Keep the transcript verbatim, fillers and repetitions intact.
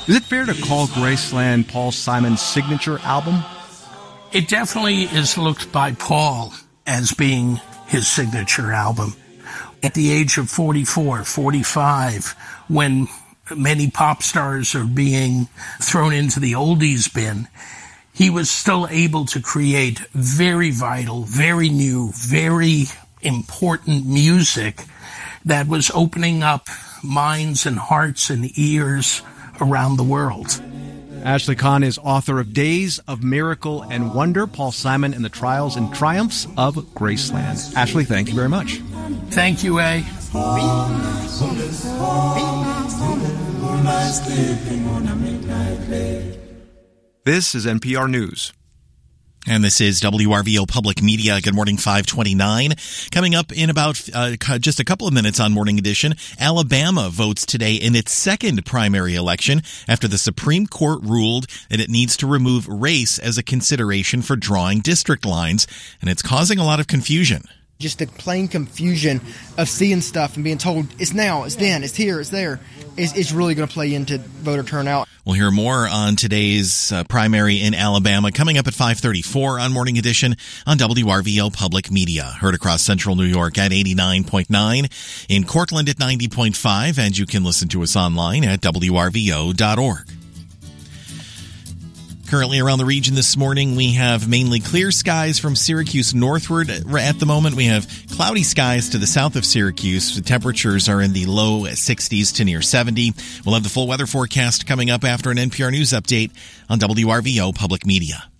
Is it fair to call Graceland Paul Simon's signature album? It definitely is looked by Paul as being his signature album. At the age of forty-four, forty-five, when many pop stars are being thrown into the oldies bin, he was still able to create very vital, very new, very important music that was opening up minds and hearts and ears around the world. Ashley Kahn is author of Days of Miracle and Wonder, Paul Simon and the Trials and Triumphs of Graceland. Ashley, thank you very much. Thank you, A. This is N P R News. And this is W R V O Public Media. Good morning, five twenty-nine. Coming up in about uh, just a couple of minutes on Morning Edition, Alabama votes today in its second primary election after the Supreme Court ruled that it needs to remove race as a consideration for drawing district lines, and it's causing a lot of confusion. Just the plain confusion of seeing stuff and being told it's now, it's then, it's here, it's there, is, is really going to play into voter turnout. We'll hear more on today's uh, primary in Alabama coming up at five thirty-four on Morning Edition on W R V O Public Media. Heard across central New York at eighty-nine point nine, in Cortland at ninety point five, and you can listen to us online at W R V O dot org. Currently around the region this morning, we have mainly clear skies from Syracuse northward. At the moment, we have cloudy skies to the south of Syracuse. The temperatures are in the low sixties to near seventy. We'll have the full weather forecast coming up after an N P R News update on W R V O Public Media.